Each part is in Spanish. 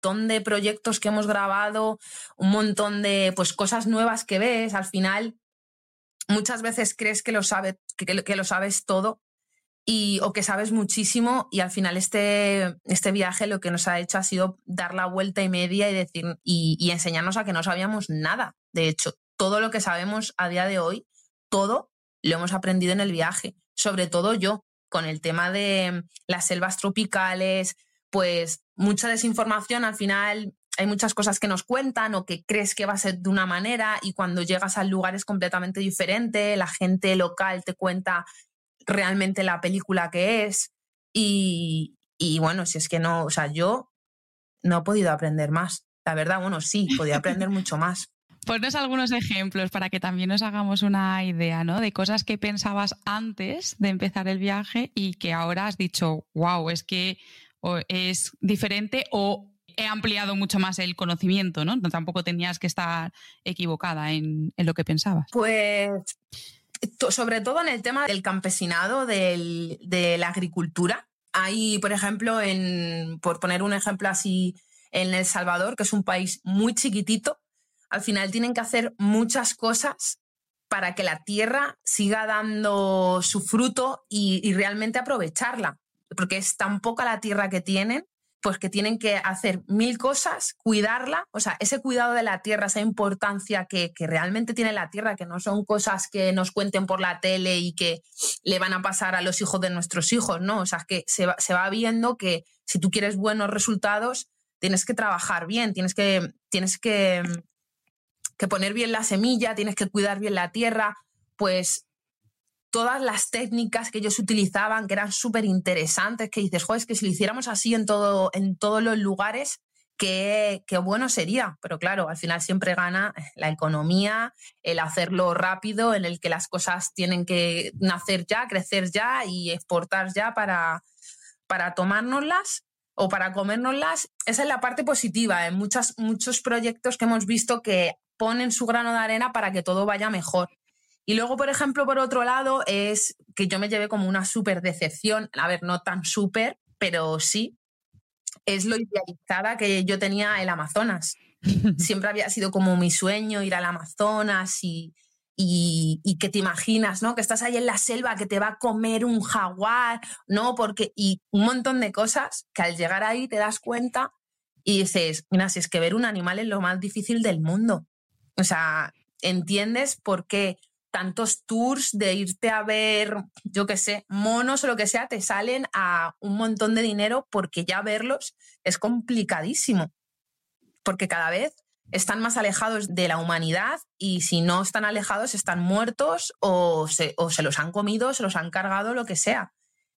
montón de proyectos que hemos grabado, un montón de pues, cosas nuevas que ves. Al final, muchas veces crees que lo sabes todo o que sabes muchísimo, y al final este viaje lo que nos ha hecho ha sido dar la vuelta y media y decir y enseñarnos a que no sabíamos nada. De hecho, todo lo que sabemos a día de hoy, todo lo hemos aprendido en el viaje. Sobre todo yo, con el tema de las selvas tropicales, pues mucha desinformación. Al final hay muchas cosas que nos cuentan o que crees que va a ser de una manera, y cuando llegas al lugar es completamente diferente. La gente local te cuenta realmente la película que es, y bueno, si es que no, o sea, yo no he podido aprender más. La verdad, bueno, sí, podía aprender mucho más. Ponnos algunos ejemplos para que también nos hagamos una idea, ¿no? De cosas que pensabas antes de empezar el viaje y que ahora has dicho, wow, es que es diferente o he ampliado mucho más el conocimiento, ¿no? Tampoco tenías que estar equivocada en lo que pensabas. Pues sobre todo en el tema del campesinado, de la agricultura. Hay, por ejemplo, por poner un ejemplo así, en El Salvador, que es un país muy chiquitito, al final tienen que hacer muchas cosas para que la tierra siga dando su fruto y realmente aprovecharla, porque es tan poca la tierra que tienen, pues que tienen que hacer 1000 cosas, cuidarla. O sea, ese cuidado de la tierra, esa importancia que realmente tiene la tierra, que no son cosas que nos cuenten por la tele y que le van a pasar a los hijos de nuestros hijos, ¿no? O sea, que se va viendo que si tú quieres buenos resultados, tienes que trabajar bien, tienes que poner bien la semilla, tienes que cuidar bien la tierra. Pues todas las técnicas que ellos utilizaban, que eran súper interesantes, que dices, joder, es que si lo hiciéramos así en todos los lugares, qué bueno sería. Pero claro, al final siempre gana la economía, el hacerlo rápido, en el que las cosas tienen que nacer ya, crecer ya y exportar ya para tomárnoslas o para comérnoslas. Esa es la parte positiva en muchos proyectos que hemos visto, que ponen su grano de arena para que todo vaya mejor. Y luego, por ejemplo, por otro lado, es que yo me llevé como una súper decepción. A ver, no tan súper, pero sí, es lo idealizada que yo tenía el Amazonas. Siempre había sido como mi sueño ir al Amazonas y que te imaginas, ¿no? Que estás ahí en la selva, que te va a comer un jaguar, ¿no? Y un montón de cosas que al llegar ahí te das cuenta y dices, mira, si es que ver un animal es lo más difícil del mundo. O sea, entiendes por qué tantos tours de irte a ver, yo qué sé, monos o lo que sea, te salen a un montón de dinero, porque ya verlos es complicadísimo, porque cada vez están más alejados de la humanidad, y si no están alejados están muertos o se los han comido, se los han cargado, lo que sea.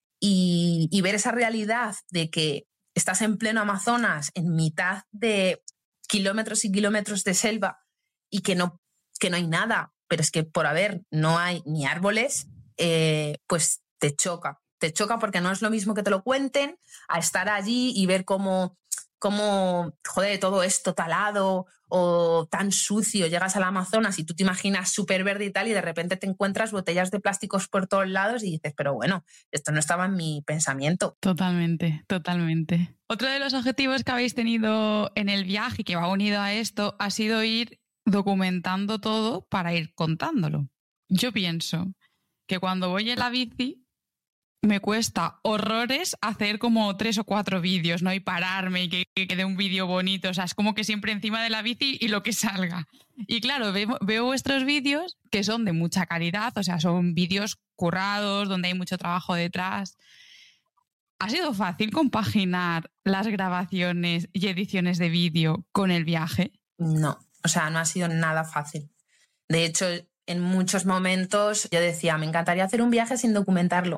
Y ver esa realidad de que estás en pleno Amazonas, en mitad de kilómetros y kilómetros de selva, y que no hay nada, pero es que por haber no hay ni árboles, pues te choca, porque no es lo mismo que te lo cuenten a estar allí y ver cómo, joder, todo esto talado o tan sucio. Llegas al Amazonas y tú te imaginas súper verde y tal, y de repente te encuentras botellas de plásticos por todos lados y dices, pero bueno, esto no estaba en mi pensamiento. Totalmente, totalmente. Otro de los objetivos que habéis tenido en el viaje, que va unido a esto, ha sido ir documentando todo para ir contándolo. Yo pienso que cuando voy en la bici me cuesta horrores hacer como 3 o 4 vídeos, ¿no? Y pararme y que quede un vídeo bonito. O sea, es como que siempre encima de la bici y lo que salga. Y claro, veo vuestros vídeos, que son de mucha calidad, o sea, son vídeos currados, donde hay mucho trabajo detrás. ¿Ha sido fácil compaginar las grabaciones y ediciones de vídeo con el viaje? No, o sea, no ha sido nada fácil. De hecho, en muchos momentos yo decía, me encantaría hacer un viaje sin documentarlo.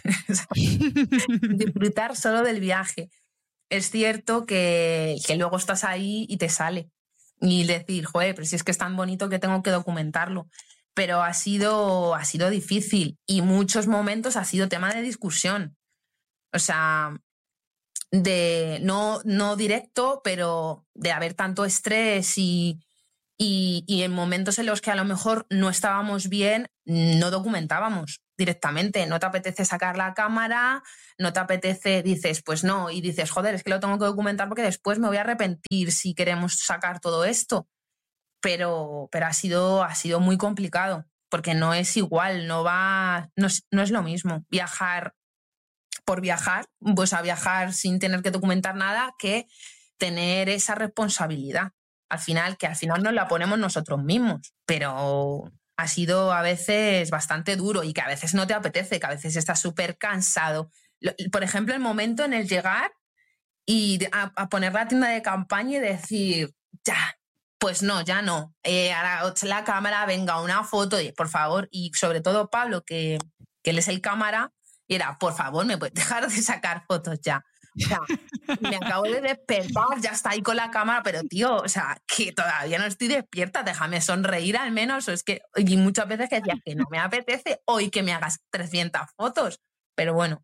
Disfrutar solo del viaje. Es cierto que luego estás ahí y te sale. Y decir, joder, pero si es que es tan bonito que tengo que documentarlo. Pero ha sido difícil, y muchos momentos ha sido tema de discusión. O sea, no directo, pero de haber tanto estrés y en momentos en los que a lo mejor no estábamos bien, no documentábamos. directamente. No te apetece sacar la cámara, no te apetece, dices, pues no, y dices, joder, es que lo tengo que documentar porque después me voy a arrepentir si queremos sacar todo esto. Pero ha sido muy complicado, porque no es igual, no es lo mismo viajar por viajar, pues a viajar sin tener que documentar nada, que tener esa responsabilidad. Al final nos la ponemos nosotros mismos, pero ha sido a veces bastante duro y que a veces no te apetece, que a veces estás súper cansado. Por ejemplo, el momento en el llegar y a poner la tienda de campaña y decir, ya, pues no, ya no. Ahora la cámara, venga, una foto, por favor. Y sobre todo Pablo, que él es el cámara, y era, por favor, ¿me puedes dejar de sacar fotos ya? O sea, me acabo de despertar, ya está ahí con la cámara, pero tío, o sea, que todavía no estoy despierta, déjame sonreír al menos. O es que, y muchas veces que decía que no me apetece hoy que me hagas 300 fotos. Pero bueno,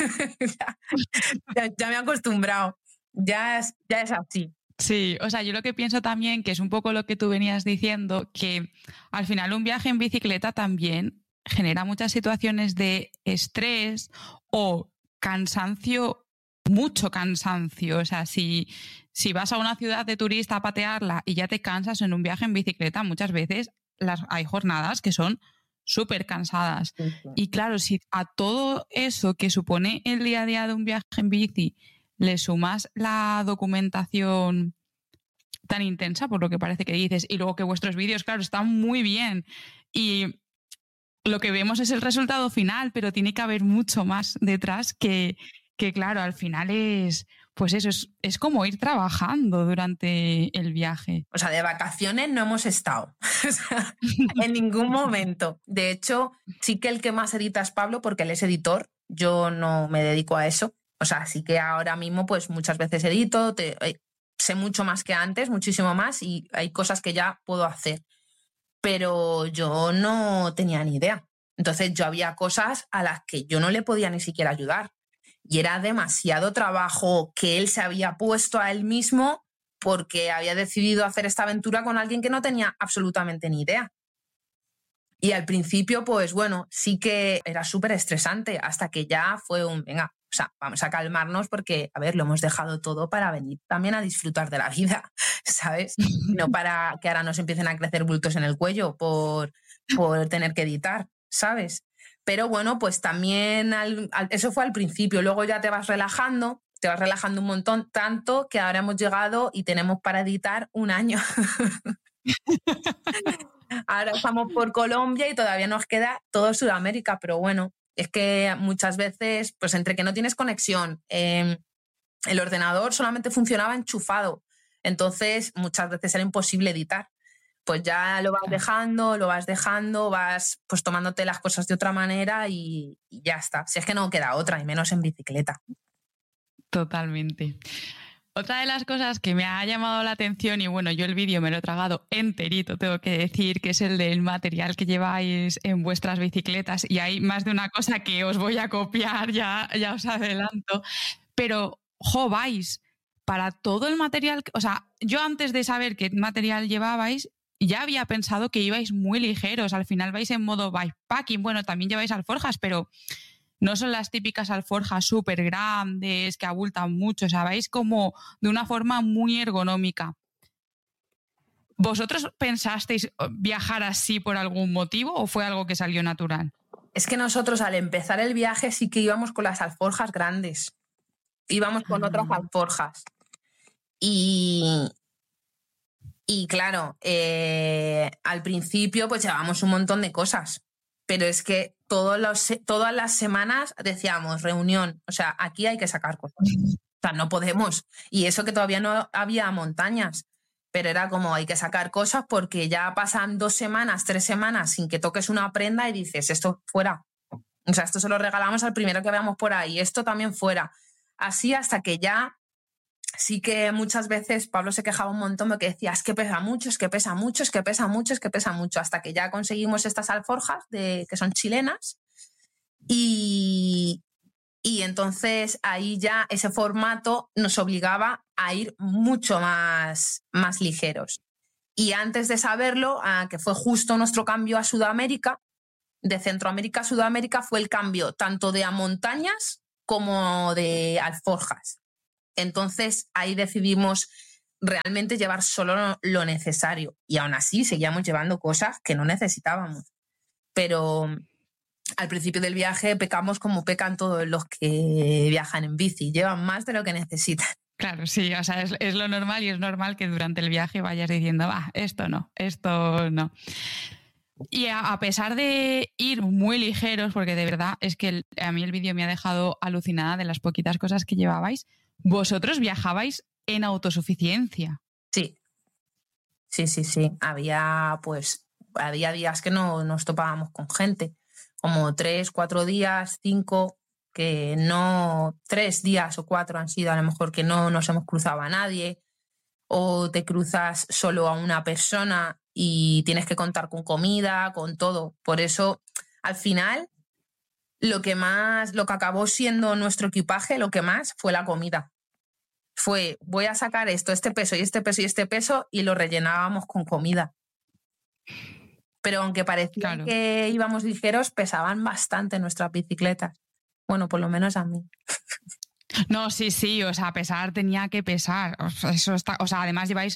ya me he acostumbrado, ya es así. Sí, o sea, yo lo que pienso también, que es un poco lo que tú venías diciendo, que al final un viaje en bicicleta también genera muchas situaciones de estrés o cansancio, mucho cansancio. O sea, si vas a una ciudad de turista a patearla y ya te cansas en un viaje en bicicleta, muchas veces hay jornadas que son súper cansadas. Sí. Y claro, si a todo eso que supone el día a día de un viaje en bici le sumas la documentación tan intensa, por lo que parece que dices, y luego que vuestros vídeos, claro, están muy bien y lo que vemos es el resultado final, pero tiene que haber mucho más detrás que claro, al final es, pues eso, es como ir trabajando durante el viaje. O sea, de vacaciones no hemos estado en ningún momento. De hecho, sí que el que más edita es Pablo, porque él es editor, yo no me dedico a eso. O sea, sí que ahora mismo pues muchas veces edito, sé mucho más que antes, muchísimo más, y hay cosas que ya puedo hacer. Pero yo no tenía ni idea. Entonces yo había cosas a las que yo no le podía ni siquiera ayudar. Y era demasiado trabajo que él se había puesto a él mismo porque había decidido hacer esta aventura con alguien que no tenía absolutamente ni idea. Y al principio, pues bueno, sí que era súper estresante hasta que ya fue venga, o sea, vamos a calmarnos porque, a ver, lo hemos dejado todo para venir también a disfrutar de la vida, ¿sabes? No para que ahora nos empiecen a crecer bultos en el cuello por tener que editar, ¿sabes? Pero bueno, pues también eso fue al principio, luego ya te vas relajando un montón, tanto que ahora hemos llegado y tenemos para editar 1 año. Ahora estamos por Colombia y todavía nos queda todo Sudamérica, pero bueno, es que muchas veces, pues entre que no tienes conexión, el ordenador solamente funcionaba enchufado, entonces muchas veces era imposible editar. Pues ya lo vas dejando, vas pues tomándote las cosas de otra manera y ya está. Si es que no queda otra, y menos en bicicleta. Totalmente. Otra de las cosas que me ha llamado la atención, y bueno, yo el vídeo me lo he tragado enterito, tengo que decir, que es el del material que lleváis en vuestras bicicletas, y hay más de una cosa que os voy a copiar, ya os adelanto, pero vais para todo el material, o sea, yo antes de saber qué material llevabais, ya había pensado que ibais muy ligeros, al final vais en modo bikepacking, bueno, también lleváis alforjas, pero no son las típicas alforjas súper grandes que abultan mucho, o sea, vais como de una forma muy ergonómica. ¿Vosotros pensasteis viajar así por algún motivo o fue algo que salió natural? Es que nosotros al empezar el viaje sí que íbamos con las alforjas grandes, íbamos con otras alforjas y claro, al principio pues llevábamos un montón de cosas, pero es que todas las semanas decíamos reunión, o sea, aquí hay que sacar cosas, o sea, no podemos, y eso que todavía no había montañas, pero era como hay que sacar cosas porque ya pasan 2 semanas, 3 semanas sin que toques una prenda y dices esto fuera, o sea, esto se lo regalamos al primero que veamos por ahí, esto también fuera, así hasta que ya sí que muchas veces Pablo se quejaba un montón porque decía, es que pesa mucho, es que pesa mucho, es que pesa mucho, es que pesa mucho, hasta que ya conseguimos estas alforjas que son chilenas y entonces ahí ya ese formato nos obligaba a ir mucho más ligeros. Y antes de saberlo, que fue justo nuestro cambio a Sudamérica, de Centroamérica a Sudamérica fue el cambio tanto de a montañas como de alforjas. Entonces ahí decidimos realmente llevar solo lo necesario y aún así seguíamos llevando cosas que no necesitábamos. Pero al principio del viaje pecamos como pecan todos los que viajan en bici, llevan más de lo que necesitan. Claro, sí, o sea, es lo normal y es normal que durante el viaje vayas diciendo, esto no. Y a pesar de ir muy ligeros, porque de verdad es que a mí el vídeo me ha dejado alucinada de las poquitas cosas que llevabais, vosotros viajabais en autosuficiencia. Sí. Había días que no nos topábamos con gente, como 3, 4 días, 5, que no, 3 días o 4 han sido a lo mejor que no nos hemos cruzado a nadie, o te cruzas solo a una persona y tienes que contar con comida, con todo. Por eso, al final, lo que acabó siendo nuestro equipaje, lo que más fue la comida. Fue, voy a sacar este peso y este peso y este peso, y lo rellenábamos con comida. Pero aunque parecía que íbamos ligeros, pesaban bastante nuestras bicicletas. Bueno, por lo menos a mí. No, sí, o sea, pesar tenía que pesar. Eso está, o sea, además lleváis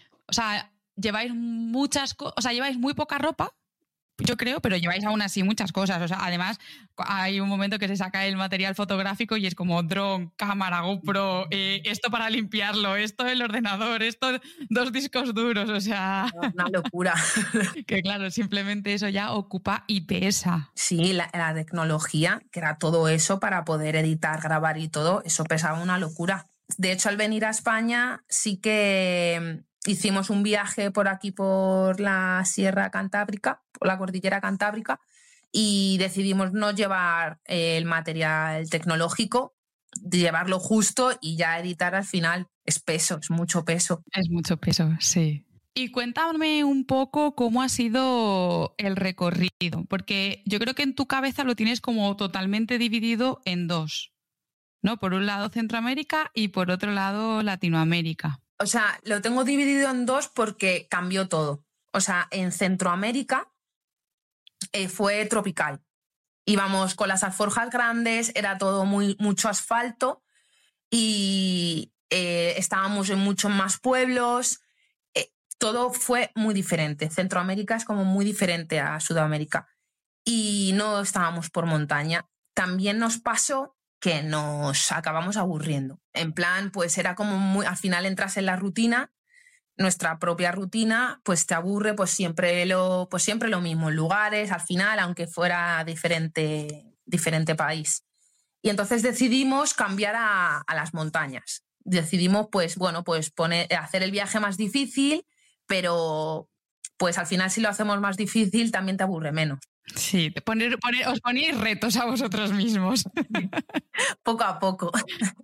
lleváis muy poca ropa, yo creo, pero lleváis aún así muchas cosas. O sea, además hay un momento que se saca el material fotográfico y es como dron, cámara, GoPro, esto para limpiarlo, esto el ordenador, esto 2 discos duros, o sea... Una locura. Que claro, simplemente eso ya ocupa y pesa. Sí, la tecnología, que era todo eso para poder editar, grabar y todo, eso pesaba una locura. De hecho, al venir a España sí que hicimos un viaje por aquí, por la Sierra Cantábrica, por la Cordillera Cantábrica, y decidimos no llevar el material tecnológico, llevarlo justo y ya editar al final. Es peso, es mucho peso. Es mucho peso, sí. Y cuéntame un poco cómo ha sido el recorrido, porque yo creo que en tu cabeza lo tienes como totalmente dividido en 2, ¿no? Por un lado Centroamérica y por otro lado Latinoamérica. O sea, lo tengo dividido en 2 porque cambió todo. O sea, en Centroamérica fue tropical. Íbamos con las alforjas grandes, era todo mucho asfalto y estábamos en muchos más pueblos. Todo fue muy diferente. Centroamérica es como muy diferente a Sudamérica. Y no estábamos por montaña. También nos pasó que nos acabamos aburriendo. En plan, pues era como al final entras en la rutina, nuestra propia rutina, pues te aburre, pues siempre lo mismo, en lugares, al final, aunque fuera diferente país. Y entonces decidimos cambiar a las montañas. Decidimos, hacer el viaje más difícil, pero pues al final si lo hacemos más difícil también te aburre menos. Sí, os ponéis retos a vosotros mismos. Poco a poco.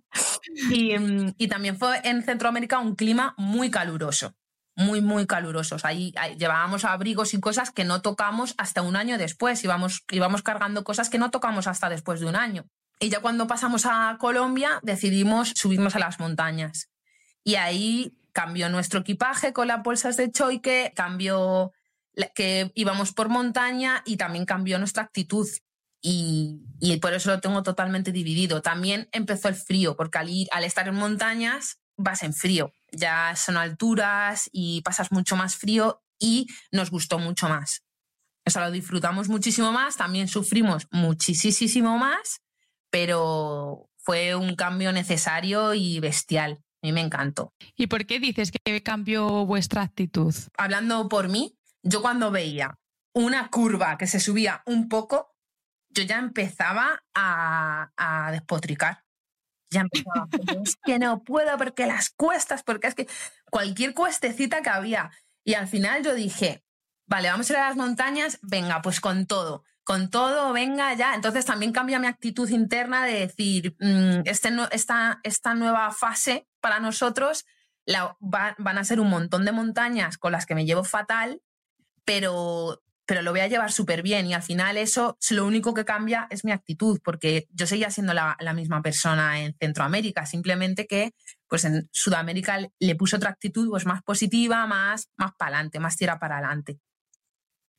Y también fue en Centroamérica un clima muy caluroso, muy, muy caluroso. Ahí llevábamos abrigos y cosas que no tocamos hasta un año después. Íbamos cargando cosas que no tocamos hasta después de un año. Y ya cuando pasamos a Colombia decidimos subirnos a las montañas. Y ahí cambió nuestro equipaje con las bolsas de choique, cambió que íbamos por montaña y también cambió nuestra actitud. Y por eso lo tengo totalmente dividido. También empezó el frío, porque al estar en montañas vas en frío. Ya son alturas y pasas mucho más frío y nos gustó mucho más. O sea, lo disfrutamos muchísimo más, también sufrimos muchísimo más, pero fue un cambio necesario y bestial. A mí me encantó. ¿Y por qué dices que cambió vuestra actitud? Hablando por mí, yo cuando veía una curva que se subía un poco, yo ya empezaba a despotricar. Ya empezaba, es que no puedo porque las cuestas, porque es que cualquier cuestecita que había. Y al final yo dije, vale, vamos a ir a las montañas, venga, pues con todo, venga ya. Entonces también cambia mi actitud interna de decir, esta nueva fase para nosotros van a ser un montón de montañas con las que me llevo fatal, pero lo voy a llevar súper bien. Y al final eso, lo único que cambia es mi actitud, porque yo seguía siendo la misma persona en Centroamérica, simplemente que pues en Sudamérica le puse otra actitud pues más positiva, más para adelante, más tira para adelante.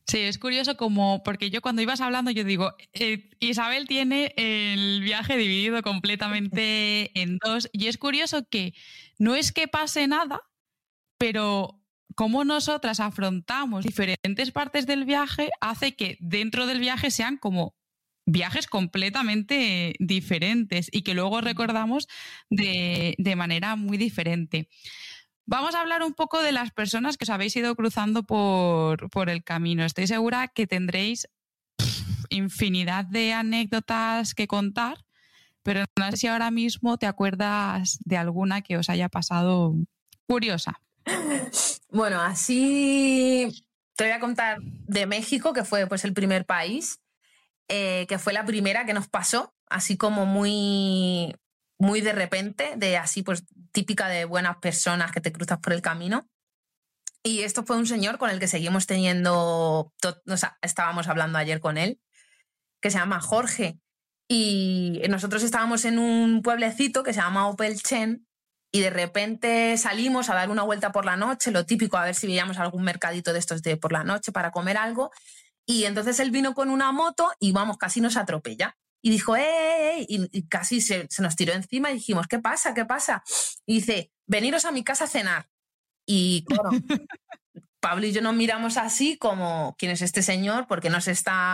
Sí, es curioso porque yo cuando ibas hablando yo digo, Isabel tiene el viaje dividido completamente en dos y es curioso que no es que pase nada, pero cómo nosotras afrontamos diferentes partes del viaje hace que dentro del viaje sean como viajes completamente diferentes y que luego recordamos de manera muy diferente. Vamos a hablar un poco de las personas que os habéis ido cruzando por el camino. Estoy segura que tendréis infinidad de anécdotas que contar, pero no sé si ahora mismo te acuerdas de alguna que os haya pasado curiosa. Bueno, así te voy a contar de México, que fue pues el primer país, que fue la primera que nos pasó, así como muy, muy de repente, de así pues típica de buenas personas que te cruzas por el camino. Y esto fue un señor con el que seguimos teniendo, o sea, estábamos hablando ayer con él, que se llama Jorge. Y nosotros estábamos en un pueblecito que se llama Opelchen y de repente salimos a dar una vuelta por la noche, lo típico, a ver si veíamos algún mercadito de estos de por la noche para comer algo. Y entonces él vino con una moto y vamos, casi nos atropella. Y dijo, ¡eh! Y casi se nos tiró encima y dijimos, ¿qué pasa? ¿Qué pasa? Y dice, veniros a mi casa a cenar. Y claro, Pablo y yo nos miramos así como, ¿quién es este señor? Porque nos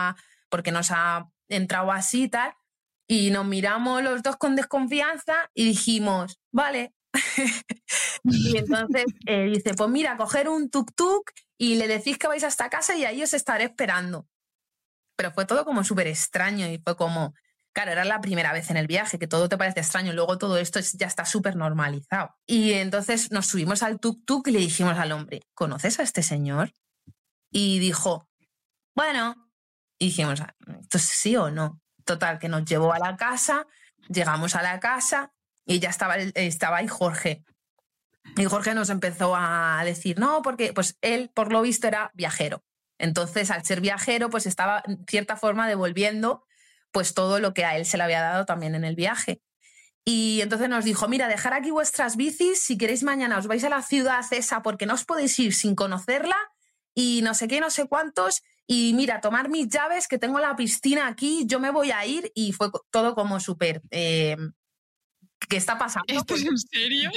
ha entrado así y tal. Y nos miramos los dos con desconfianza y dijimos, vale. Y entonces dice, pues mira, coger un tuk-tuk y le decís que vais hasta casa y ahí os estaré esperando. Pero fue todo como súper extraño y fue como, claro, era la primera vez en el viaje, que todo te parece extraño, luego todo esto ya está súper normalizado. Y entonces nos subimos al tuk-tuk y le dijimos al hombre, ¿conoces a este señor? Y dijo, bueno, y dijimos, ¿esto es sí o no? Total, que nos llevó a la casa, llegamos a la casa y ya estaba ahí Jorge. Y Jorge nos empezó a decir, no, porque pues él, por lo visto, era viajero. Entonces, al ser viajero, pues estaba en cierta forma devolviendo pues todo lo que a él se le había dado también en el viaje. Y entonces nos dijo, mira, dejar aquí vuestras bicis, si queréis mañana os vais a la ciudad esa porque no os podéis ir sin conocerla y no sé qué, no sé cuántos, y mira, tomar mis llaves que tengo la piscina aquí, yo me voy a ir y fue todo como súper... ¿qué está pasando? ¿Esto es en serio?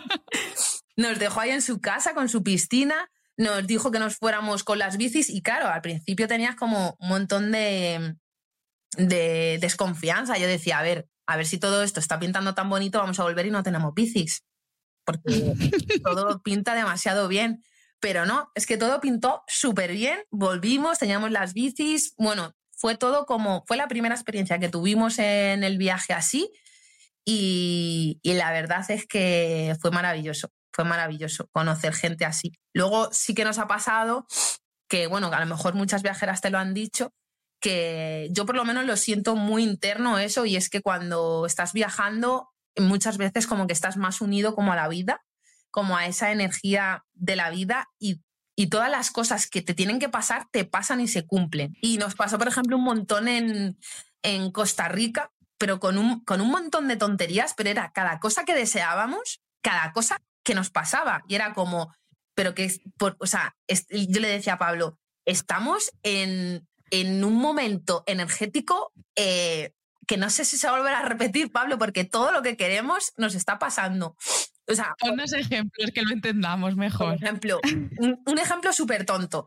Nos dejó ahí en su casa con su piscina, nos dijo que nos fuéramos con las bicis y claro, al principio tenías como un montón de desconfianza. Yo decía, a ver si todo esto está pintando tan bonito, vamos a volver y no tenemos bicis, porque todo pinta demasiado bien. Pero no, es que todo pintó súper bien, volvimos, teníamos las bicis, bueno, fue la primera experiencia que tuvimos en el viaje así y la verdad es que fue maravilloso conocer gente así. Luego sí que nos ha pasado que, bueno, que a lo mejor muchas viajeras te lo han dicho, que yo por lo menos lo siento muy interno eso, y es que cuando estás viajando muchas veces como que estás más unido como a la vida, como a esa energía de la vida y todas las cosas que te tienen que pasar te pasan y se cumplen. Y nos pasó, por ejemplo, un montón en Costa Rica, pero con un montón de tonterías, pero era cada cosa que deseábamos, cada cosa que nos pasaba. Y era como, pero que, yo le decía a Pablo, estamos en un momento energético que no sé si se va a volver a repetir, Pablo, porque todo lo que queremos nos está pasando. O sea, ponnos ejemplos que lo entendamos mejor. Por ejemplo, un ejemplo súper tonto.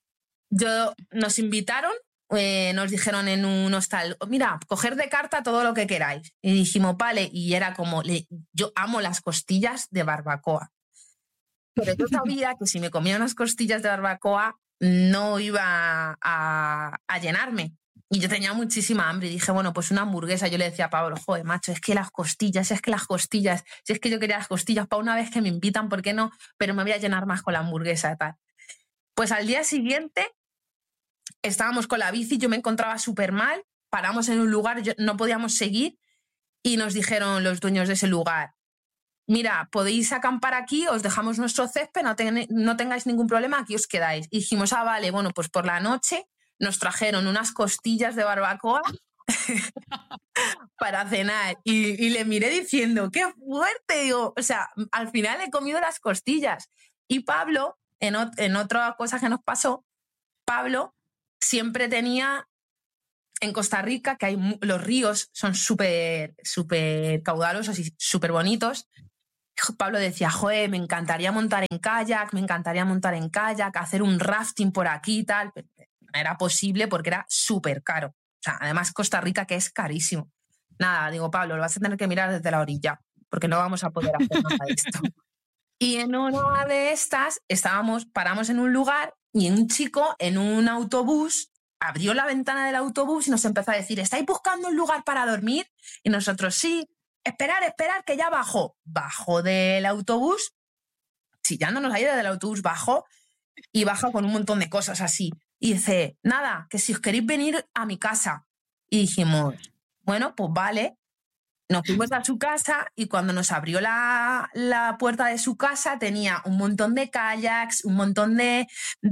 Nos invitaron, nos dijeron en un hostal, mira, coger de carta todo lo que queráis. Y dijimos, vale, y era como, yo amo las costillas de barbacoa. Pero yo sabía que si me comía unas costillas de barbacoa no iba a llenarme. Y yo tenía muchísima hambre y dije, bueno, pues una hamburguesa. Yo le decía a Pablo, joder, macho, es que las costillas, si es que yo quería las costillas para una vez que me invitan, ¿por qué no? Pero me voy a llenar más con la hamburguesa y tal. Pues al día siguiente estábamos con la bici, yo me encontraba súper mal, paramos en un lugar, no podíamos seguir y nos dijeron los dueños de ese lugar, mira, podéis acampar aquí, os dejamos nuestro césped, no tengáis ningún problema, aquí os quedáis. Y dijimos, vale, bueno, pues por la noche nos trajeron unas costillas de barbacoa para cenar y le miré diciendo, ¡qué fuerte! Digo, o sea, al final he comido las costillas. Y Pablo, en otra cosa que nos pasó, Pablo siempre tenía en Costa Rica, que los ríos son súper caudalosos y súper bonitos. Pablo decía, joder, me encantaría montar en kayak, hacer un rafting por aquí y tal. Pero no era posible porque era súper caro. O sea, además Costa Rica, que es carísimo. Nada, digo, Pablo, lo vas a tener que mirar desde la orilla, porque no vamos a poder hacer nada de esto. Y en una de estas paramos en un lugar y un chico en un autobús abrió la ventana del autobús y nos empezó a decir, ¿estáis buscando un lugar para dormir? Y nosotros, sí, esperar, que ya bajó. Bajó del autobús, chillándonos ahí desde el autobús, bajó y baja con un montón de cosas así. Y dice, nada, que si os queréis venir a mi casa. Y dijimos, bueno, pues vale. Nos fuimos a su casa y cuando nos abrió la puerta de su casa tenía un montón de kayaks, un montón de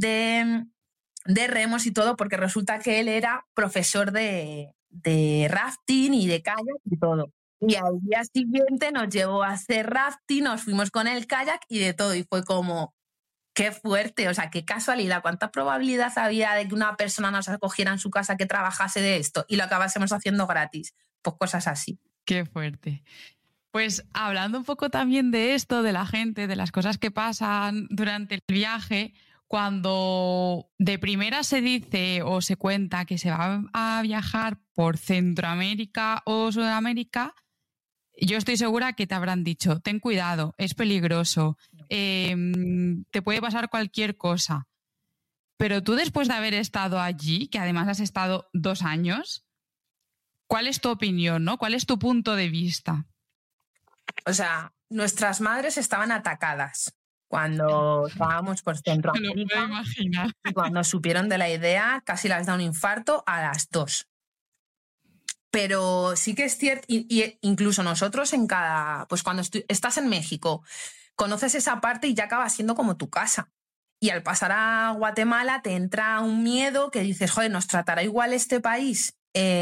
remos y todo, porque resulta que él era profesor de rafting y de kayak y todo. Y al día siguiente nos llevó a hacer rafting, nos fuimos con el kayak y de todo. Y fue como, qué fuerte, o sea, qué casualidad, cuánta probabilidad había de que una persona nos acogiera en su casa que trabajase de esto y lo acabásemos haciendo gratis. Pues cosas así. Qué fuerte. Pues hablando un poco también de esto, de la gente, de las cosas que pasan durante el viaje, cuando de primera se dice o se cuenta que se va a viajar por Centroamérica o Sudamérica, yo estoy segura que te habrán dicho, ten cuidado, es peligroso, te puede pasar cualquier cosa. Pero tú, después de haber estado allí, que además has estado 2 años, ¿cuál es tu opinión, ¿no? ¿Cuál es tu punto de vista? O sea, nuestras madres estaban atacadas cuando estábamos por Centroamérica. Me lo puedo imaginar. Y cuando supieron de la idea, casi les da un infarto a las 2. Pero sí que es cierto, y incluso nosotros pues cuando estás en México, conoces esa parte y ya acaba siendo como tu casa. Y al pasar a Guatemala te entra un miedo que dices, joder, ¿nos tratará igual este país?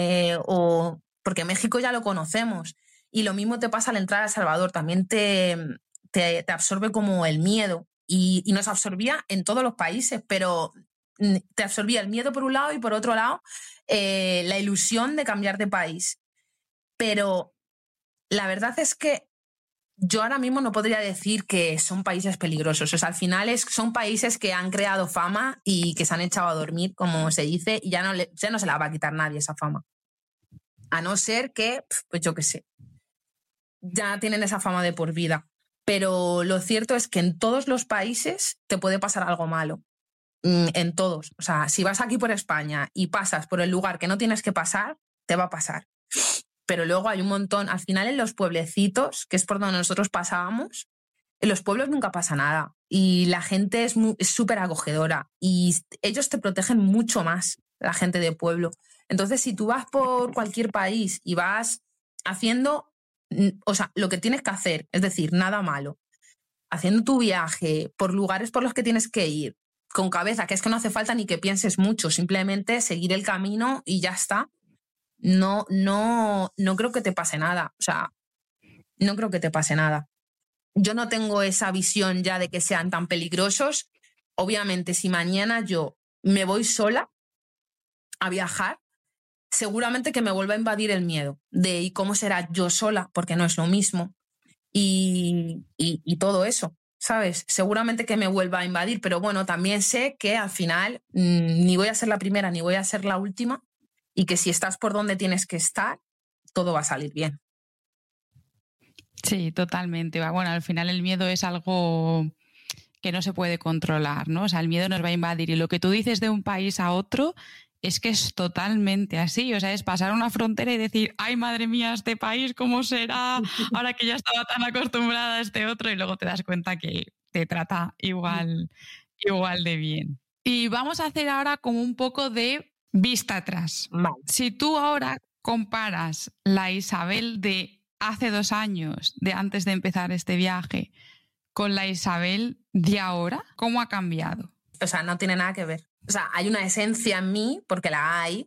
Porque México ya lo conocemos. Y lo mismo te pasa al entrar a El Salvador, también te absorbe como el miedo. Y nos absorbía en todos los países, pero te absorbía el miedo por un lado y por otro lado la ilusión de cambiar de país. Pero la verdad es que yo ahora mismo no podría decir que son países peligrosos. O sea, al final son países que han creado fama y que se han echado a dormir, como se dice, y ya no se la va a quitar nadie esa fama. A no ser que, pues yo qué sé, ya tienen esa fama de por vida. Pero lo cierto es que en todos los países te puede pasar algo malo. En todos. O sea, si vas aquí por España y pasas por el lugar que no tienes que pasar, te va a pasar. Pero luego hay un montón, al final en los pueblecitos, que es por donde nosotros pasábamos, en los pueblos nunca pasa nada y la gente es súper acogedora y ellos te protegen mucho más, la gente de pueblo. Entonces, si tú vas por cualquier país y vas haciendo, o sea, lo que tienes que hacer, es decir, nada malo, haciendo tu viaje por lugares por los que tienes que ir, con cabeza, que es que no hace falta ni que pienses mucho, simplemente seguir el camino y ya está. No creo que te pase nada. O sea, no creo que te pase nada. Yo no tengo esa visión ya de que sean tan peligrosos. Obviamente, si mañana yo me voy sola a viajar, seguramente que me vuelva a invadir el miedo de ¿y cómo será yo sola? Porque no es lo mismo. Y todo eso, ¿sabes? Seguramente que me vuelva a invadir, pero bueno, también sé que al final ni voy a ser la primera ni voy a ser la última y que si estás por donde tienes que estar, todo va a salir bien. Sí, totalmente. Bueno, al final el miedo es algo que no se puede controlar, ¿no? O sea, el miedo nos va a invadir y lo que tú dices de un país a otro es que es totalmente así. O sea, es pasar una frontera y decir, ay, madre mía, este país, ¿cómo será? Ahora que ya estaba tan acostumbrada a este otro, y luego te das cuenta que te trata igual de bien. Y vamos a hacer ahora como un poco de vista atrás. Vale. Si tú ahora comparas la Isabel de hace 2 años, de antes de empezar este viaje, con la Isabel de ahora, ¿cómo ha cambiado? O sea, no tiene nada que ver. O sea, hay una esencia en mí, porque la hay,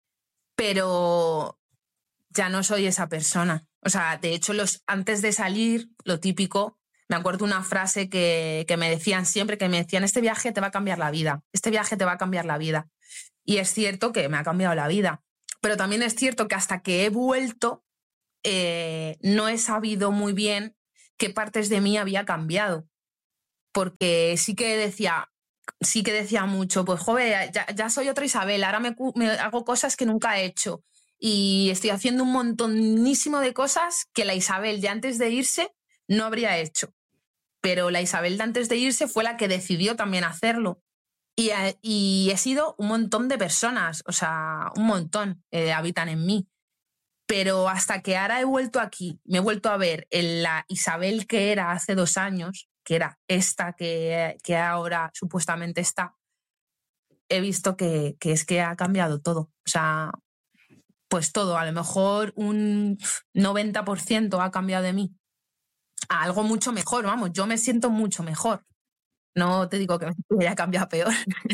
pero ya no soy esa persona. O sea, de hecho, antes de salir, lo típico, Me acuerdo una frase que me decían siempre, que me decían, este viaje te va a cambiar la vida, este viaje te va a cambiar la vida. Y es cierto que me ha cambiado la vida. Pero también es cierto que hasta que he vuelto, no he sabido muy bien qué partes de mí había cambiado. Porque sí que decía mucho, pues joder, ya soy otra Isabel, ahora me hago cosas que nunca he hecho. Y estoy haciendo un montonísimo de cosas que la Isabel de antes de irse no habría hecho. Pero la Isabel de antes de irse fue la que decidió también hacerlo. Y he sido un montón de personas, o sea, un montón habitan en mí. Pero hasta que ahora he vuelto aquí, me he vuelto a ver en la Isabel que era hace 2 años, que era esta que ahora supuestamente está, he visto que es que ha cambiado todo. O sea, pues todo, a lo mejor un 90% ha cambiado de mí a algo mucho mejor, vamos, yo me siento mucho mejor. No te digo que me haya cambiado peor.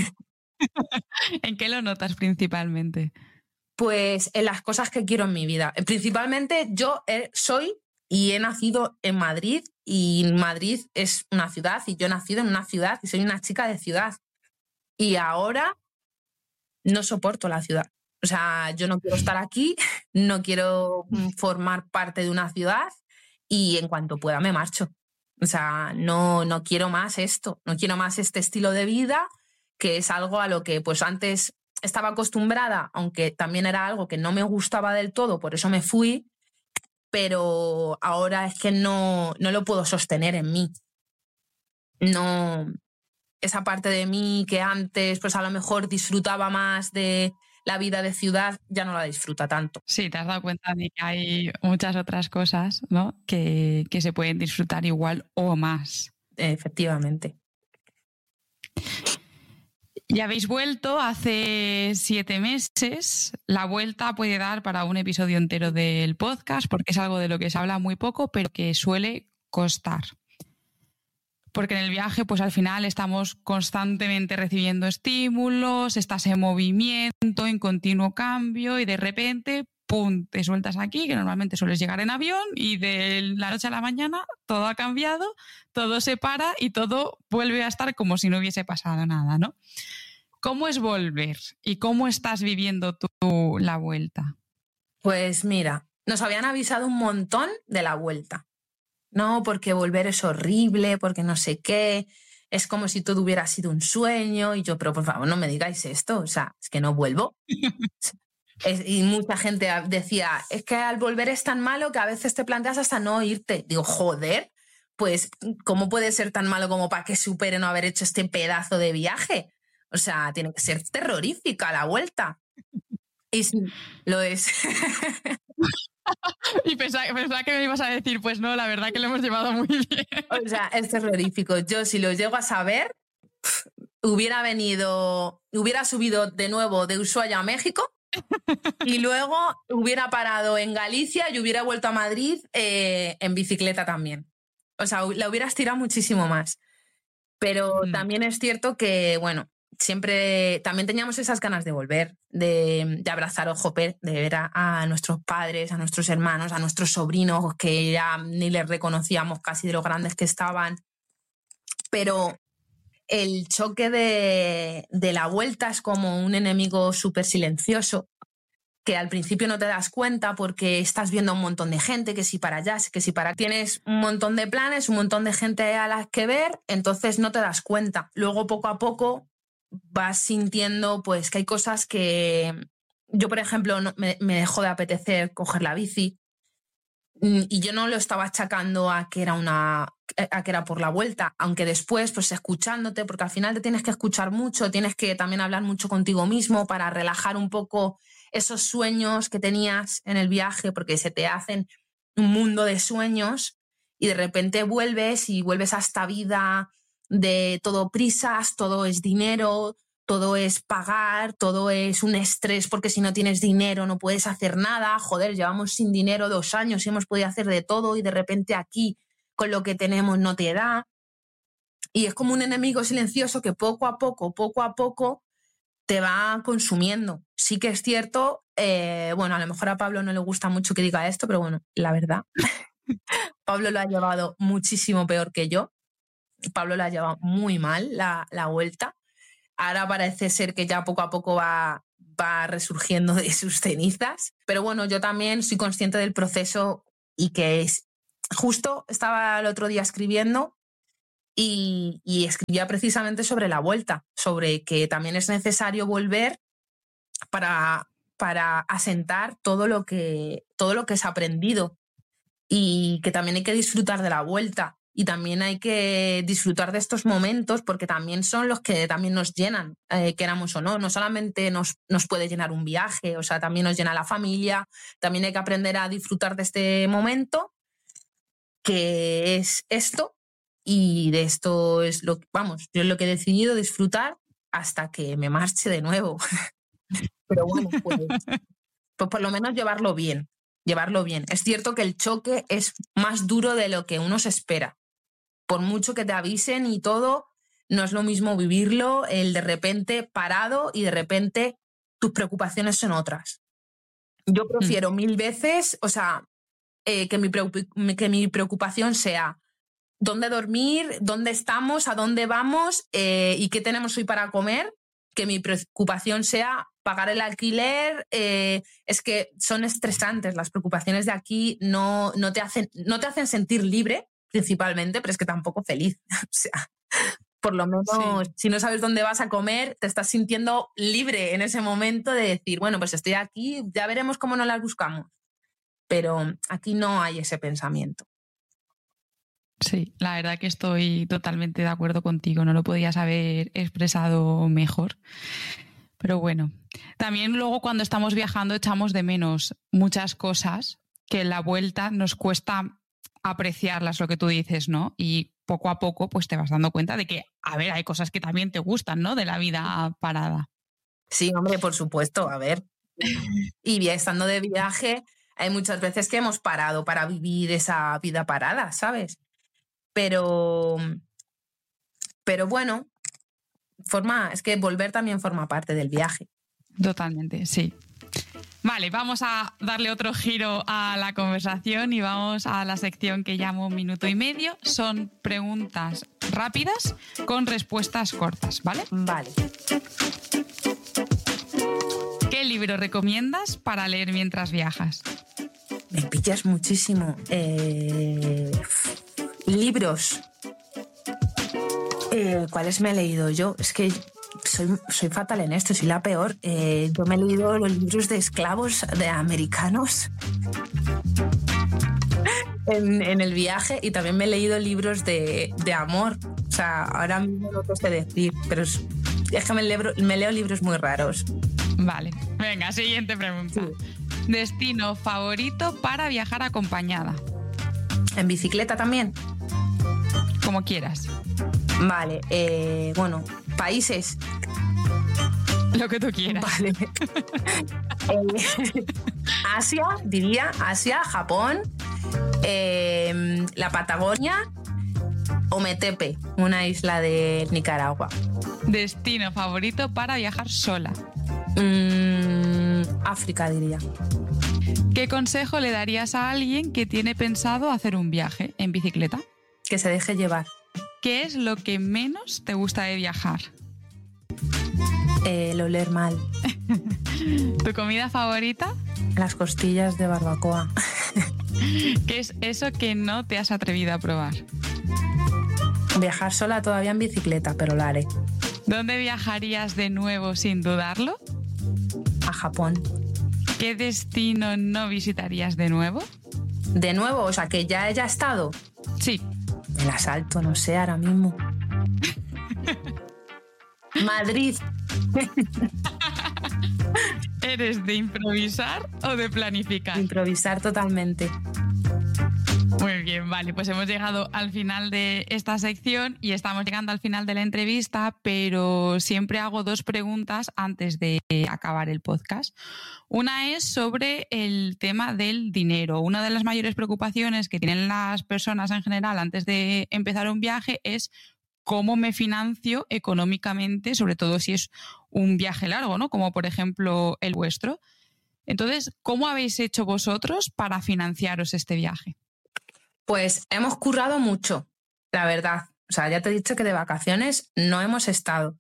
¿En qué lo notas principalmente? Pues en las cosas que quiero en mi vida. Principalmente yo soy y he nacido en Madrid, y Madrid es una ciudad y yo he nacido en una ciudad y soy una chica de ciudad. Y ahora no soporto la ciudad. O sea, yo no quiero estar aquí, no quiero formar parte de una ciudad y en cuanto pueda me marcho. O sea, no quiero más esto, no quiero más este estilo de vida, que es algo a lo que pues antes estaba acostumbrada, aunque también era algo que no me gustaba del todo, por eso me fui, pero ahora es que no lo puedo sostener en mí. No, esa parte de mí que antes pues a lo mejor disfrutaba más de la vida de ciudad, ya no la disfruta tanto. Sí, te has dado cuenta de que hay muchas otras cosas, ¿no?, que se pueden disfrutar igual o más. Efectivamente. Ya habéis vuelto hace 7 meses. La vuelta puede dar para un episodio entero del podcast porque es algo de lo que se habla muy poco, pero que suele costar. Porque en el viaje, pues al final estamos constantemente recibiendo estímulos, estás en movimiento, en continuo cambio y de repente, ¡pum!, te sueltas aquí, que normalmente sueles llegar en avión y de la noche a la mañana todo ha cambiado, todo se para y todo vuelve a estar como si no hubiese pasado nada, ¿no? ¿Cómo es volver y cómo estás viviendo tú la vuelta? Pues mira, nos habían avisado un montón de la vuelta. No, porque volver es horrible, porque no sé qué, es como si todo hubiera sido un sueño. Y yo, pero por favor, no me digáis esto, o sea, es que no vuelvo. Y mucha gente decía, es que al volver es tan malo que a veces te planteas hasta no irte. Digo, joder, pues ¿cómo puede ser tan malo como para que supere no haber hecho este pedazo de viaje? O sea, tiene que ser terrorífica la vuelta. Y sí, lo es. Y pensaba que me ibas a decir, pues no, la verdad que lo hemos llevado muy bien. O sea, es terrorífico. Yo, si lo llego a saber, hubiera subido de nuevo de Ushuaia a México y luego hubiera parado en Galicia y hubiera vuelto a Madrid en bicicleta también. O sea, la hubiera estirado muchísimo más. Pero también es cierto que, bueno, siempre también teníamos esas ganas de volver, de abrazar de ver a nuestros padres, a nuestros hermanos, a nuestros sobrinos, que ya ni les reconocíamos casi de lo grandes que estaban. Pero el choque de la vuelta es como un enemigo súper silencioso, que al principio no te das cuenta porque estás viendo a un montón de gente, que si para allá, que si para... Tienes un montón de planes, un montón de gente a las que ver, entonces no te das cuenta. Luego, poco a poco, vas sintiendo pues que hay cosas que... Yo, por ejemplo, me dejó de apetecer coger la bici y yo no lo estaba achacando a que era por la vuelta, aunque después, pues escuchándote, porque al final te tienes que escuchar mucho, tienes que también hablar mucho contigo mismo para relajar un poco esos sueños que tenías en el viaje, porque se te hacen un mundo de sueños y de repente vuelves a esta vida de todo prisas, todo es dinero, todo es pagar, todo es un estrés porque si no tienes dinero no puedes hacer nada. Joder, llevamos sin dinero 2 años y hemos podido hacer de todo y de repente aquí con lo que tenemos no te da. Y es como un enemigo silencioso que poco a poco te va consumiendo. Sí que es cierto, bueno, a lo mejor a Pablo no le gusta mucho que diga esto, pero bueno, la verdad. Pablo lo ha llevado muchísimo peor que yo. Pablo lo ha llevado muy mal la vuelta. Ahora parece ser que ya poco a poco va resurgiendo de sus cenizas. Pero bueno, yo también soy consciente del proceso y que es... Justo estaba el otro día escribiendo y escribía precisamente sobre la vuelta, sobre que también es necesario volver para asentar todo lo que se ha aprendido y que también hay que disfrutar de la vuelta y también hay que disfrutar de estos momentos porque también son los que también nos llenan, queramos o no. No solamente nos puede llenar un viaje, o sea, también nos llena la familia, también hay que aprender a disfrutar de este momento que es esto y de esto es yo es lo que he decidido disfrutar hasta que me marche de nuevo. Pero bueno, pues por lo menos llevarlo bien. Es cierto que el choque es más duro de lo que uno se espera. Por mucho que te avisen y todo, no es lo mismo vivirlo, el de repente parado y de repente tus preocupaciones son otras. Yo prefiero 1000 veces, o sea, que mi preocupación sea dónde dormir, dónde estamos, a dónde vamos y qué tenemos hoy para comer, que mi preocupación sea pagar el alquiler. Es que son estresantes. Las preocupaciones de aquí no te hacen sentir libre, principalmente, pero es que tampoco feliz. O sea, por lo menos, sí. Si no sabes dónde vas a comer, te estás sintiendo libre en ese momento de decir, bueno, pues estoy aquí, ya veremos cómo nos las buscamos. Pero aquí no hay ese pensamiento. Sí, la verdad que estoy totalmente de acuerdo contigo, no lo podías haber expresado mejor. Pero bueno, también luego cuando estamos viajando echamos de menos muchas cosas que en la vuelta nos cuesta apreciarlas, lo que tú dices, ¿no? Y poco a poco pues te vas dando cuenta de que, a ver, hay cosas que también te gustan, ¿no? De la vida parada. Sí, hombre, por supuesto, a ver. Y estando de viaje, hay muchas veces que hemos parado para vivir esa vida parada, ¿sabes? Pero bueno, es que volver también forma parte del viaje. Totalmente, sí. Vale, vamos a darle otro giro a la conversación y vamos a la sección que llamo Minuto y Medio. Son preguntas rápidas con respuestas cortas, ¿vale? Vale. ¿Qué libro recomiendas para leer mientras viajas? Me pillas muchísimo. Libros. ¿Cuáles me he leído yo? Es que soy fatal en esto, soy la peor. Yo me he leído los libros de esclavos de americanos en el viaje y también me he leído libros de amor. O sea, ahora mismo no te sé decir, pero es que me leo libros muy raros. Vale, venga, siguiente pregunta. Sí. ¿Destino favorito para viajar acompañada? ¿En bicicleta también? Como quieras. Vale, bueno, países. Lo que tú quieras. Vale. Asia, diría, Japón, la Patagonia o Metepe, una isla de Nicaragua. ¿Destino favorito para viajar sola? África, diría. ¿Qué consejo le darías a alguien que tiene pensado hacer un viaje en bicicleta? Que se deje llevar. ¿Qué es lo que menos te gusta de viajar? El oler mal. ¿Tu comida favorita? Las costillas de barbacoa. ¿Qué es eso que no te has atrevido a probar? Viajar sola todavía en bicicleta, pero lo haré. ¿Dónde viajarías de nuevo sin dudarlo? A Japón. ¿Qué destino no visitarías de nuevo? ¿De nuevo? O sea, que ya haya estado. Sí. El asalto, no sé, ahora mismo. Madrid. ¿Eres de improvisar o de planificar? Improvisar totalmente. Muy bien, vale, pues hemos llegado al final de esta sección y estamos llegando al final de la entrevista, pero siempre hago 2 preguntas antes de acabar el podcast. Una es sobre el tema del dinero. Una de las mayores preocupaciones que tienen las personas en general antes de empezar un viaje es cómo me financio económicamente, sobre todo si es un viaje largo, ¿no? Como por ejemplo el vuestro. Entonces, ¿cómo habéis hecho vosotros para financiaros este viaje? Pues hemos currado mucho, la verdad. O sea, ya te he dicho que de vacaciones no hemos estado.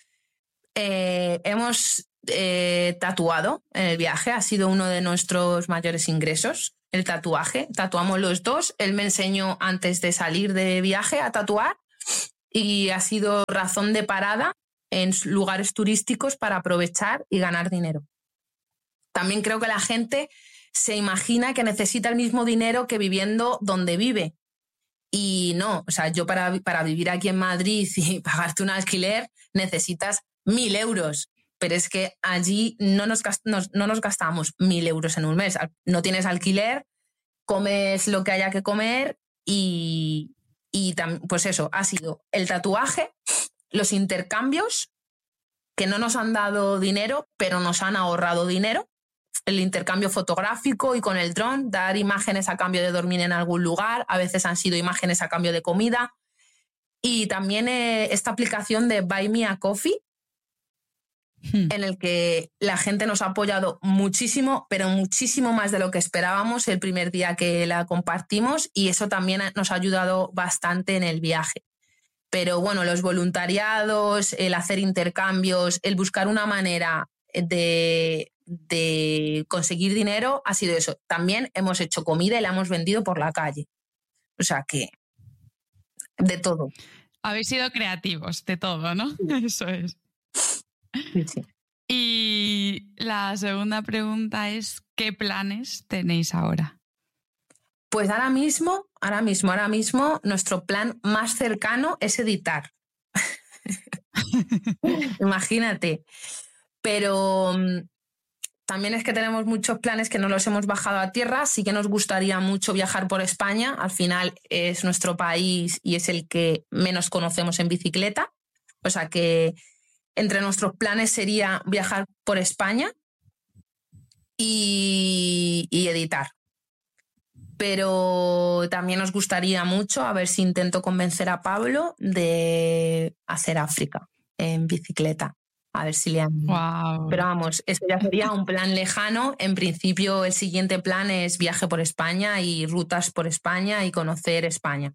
Hemos tatuado en el viaje, ha sido uno de nuestros mayores ingresos, el tatuaje. Tatuamos los dos, él me enseñó antes de salir de viaje a tatuar y ha sido razón de parada en lugares turísticos para aprovechar y ganar dinero. También creo que la gente se imagina que necesita el mismo dinero que viviendo donde vive. Y no, o sea, yo para vivir aquí en Madrid y pagarte un alquiler necesitas 1.000 euros. Pero es que allí no nos gastamos 1.000 euros en un mes. No tienes alquiler, comes lo que haya que comer y pues eso, ha sido el tatuaje, los intercambios, que no nos han dado dinero, pero nos han ahorrado dinero. El intercambio fotográfico y con el dron, dar imágenes a cambio de dormir en algún lugar, a veces han sido imágenes a cambio de comida. Y también esta aplicación de Buy Me a Coffee, en el que la gente nos ha apoyado muchísimo, pero muchísimo más de lo que esperábamos el primer día que la compartimos, y eso también nos ha ayudado bastante en el viaje. Pero bueno, los voluntariados, el hacer intercambios, el buscar una manera de conseguir dinero ha sido eso. También hemos hecho comida y la hemos vendido por la calle. O sea que de todo. Habéis sido creativos, de todo, ¿no? Sí. Eso es. Sí. Y la segunda pregunta es, ¿qué planes tenéis ahora? Pues ahora mismo, nuestro plan más cercano es editar. Imagínate. Pero también es que tenemos muchos planes que no los hemos bajado a tierra. Sí que nos gustaría mucho viajar por España. Al final es nuestro país y es el que menos conocemos en bicicleta. O sea que entre nuestros planes sería viajar por España y editar. Pero también nos gustaría mucho, a ver si intento convencer a Pablo de hacer África en bicicleta. A ver si le animo. Wow. Pero vamos, eso ya sería un plan lejano. En principio, el siguiente plan es viaje por España y rutas por España y conocer España.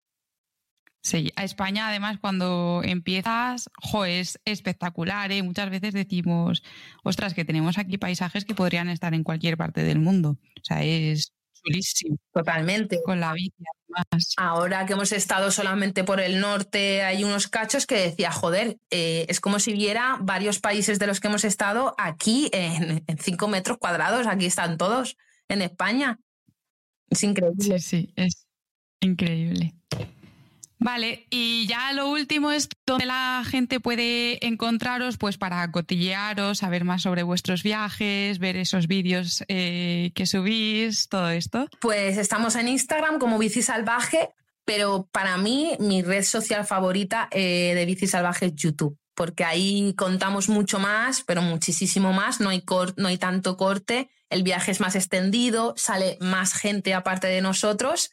Sí, a España además cuando empiezas, es espectacular, ¿eh? Muchas veces decimos, ostras, que tenemos aquí paisajes que podrían estar en cualquier parte del mundo. O sea, es chulísimo. Totalmente. Con la bici además. Ahora que hemos estado solamente por el norte, hay unos cachos que decía, es como si viera varios países de los que hemos estado aquí en 5 metros cuadrados. Aquí están todos, en España. Es increíble. Sí, es increíble. Vale, y ya lo último es dónde la gente puede encontraros pues para cotillearos, saber más sobre vuestros viajes, ver esos vídeos que subís, todo esto. Pues estamos en Instagram como Bici Salvaje, pero para mí mi red social favorita de Bici Salvaje es YouTube, porque ahí contamos mucho más, pero muchísimo más, no hay tanto corte, el viaje es más extendido, sale más gente aparte de nosotros.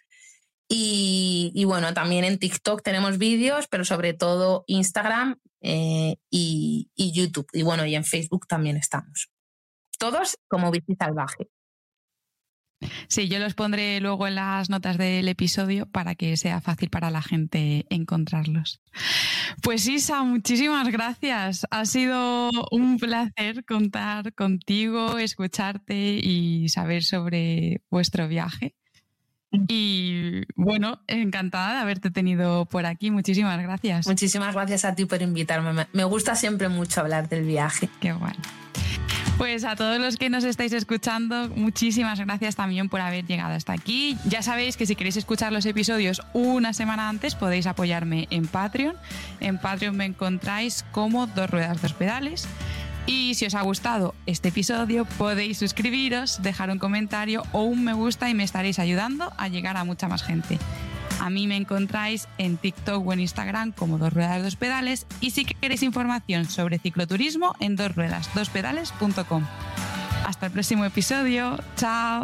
Y bueno, también en TikTok tenemos vídeos, pero sobre todo Instagram y YouTube. Y bueno, y en Facebook también estamos. Todos como Bici Salvaje. Sí, yo los pondré luego en las notas del episodio para que sea fácil para la gente encontrarlos. Pues Isa, muchísimas gracias. Ha sido un placer contar contigo, escucharte y saber sobre vuestro viaje. Y bueno, encantada de haberte tenido por aquí. Muchísimas gracias. Muchísimas gracias a ti por invitarme. Me gusta siempre mucho hablar del viaje. Qué bueno. Pues a todos los que nos estáis escuchando, muchísimas gracias también por haber llegado hasta aquí. Ya sabéis que si queréis escuchar los episodios una semana antes, podéis apoyarme en Patreon. En Patreon me encontráis como 2 ruedas 2 pedales. Y si os ha gustado este episodio, podéis suscribiros, dejar un comentario o un me gusta y me estaréis ayudando a llegar a mucha más gente. A mí me encontráis en TikTok o en Instagram como 2 ruedas 2 pedales y si queréis información sobre cicloturismo en 2ruedas2pedales.com. Hasta el próximo episodio. Chao.